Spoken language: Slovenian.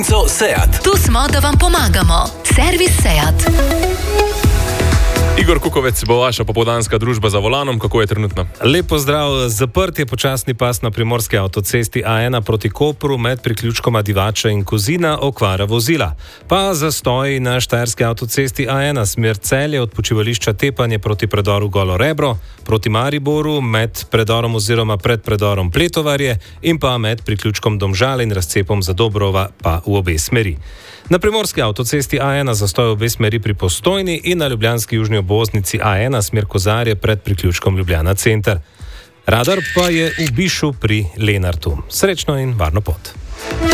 Seat. Tu smo, da vam pomagamo. Servis Seat. Igor Kukovec bo vaša popoldanska družba za volanom. Kako je trenutno? Lep pozdrav. Zaprt je počasni pas na primorski avtocesti A1 proti Kopru med priključkoma Divača in Kozina, okvara vozila. Pa zastoj na štajerski avtocesti A1 smer Celje od počivališča Tepanje proti predoru Golo Rebro, proti Mariboru med predorom oziroma pred predorom Pletovarje in pa med priključkom Domžale in razcepom Zadobrova pa v obe smeri. Na primorski avtocesti A1 zastoj v obe smeri pri Postojni in na ljubljanski južni obvoznici A1 smer Kozarje pred priključkom Ljubljana center. Radar pa je v Bišu pri Lenartu. Srečno in varno pot.